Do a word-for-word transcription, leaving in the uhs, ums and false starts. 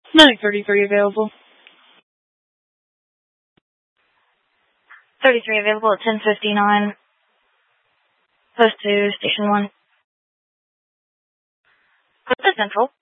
nine thirty-three available. thirty-three available at ten fifty-nine. Post to Station one. Post to Central.